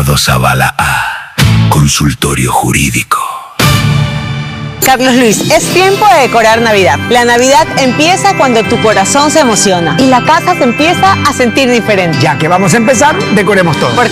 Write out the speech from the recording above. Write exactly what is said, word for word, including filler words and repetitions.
Ricardo Zavala A. Consultorio Jurídico. Carlos Luis, es tiempo de decorar Navidad. La Navidad empieza cuando tu corazón se emociona y la casa se empieza a sentir diferente. Ya que vamos a empezar, decoremos todo. Porque